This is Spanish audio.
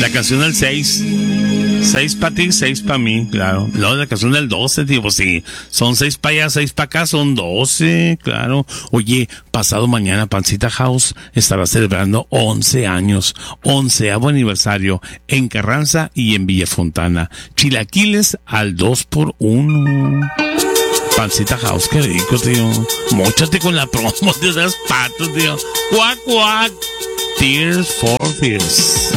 La canción del 6. 6 para ti, 6 para mí, claro. Luego la canción del 12, tío, pues sí. Son 6 para allá, 6 para acá, son 12, claro. Oye, pasado mañana Pancita House estará celebrando 11 años. 11º aniversario en Carranza y en Villa Fontana. Chilaquiles al 2x1. Pancita House, qué rico, tío. Móchate con la promo de las patos, tío. Cuac, cuac. Tears for Fears.